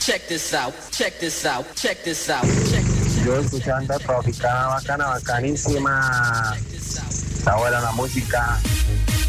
Check this out, check this out, check this out, check this out. Yo escuchando Tropicana, bacana, bacanísima. Está buena la música.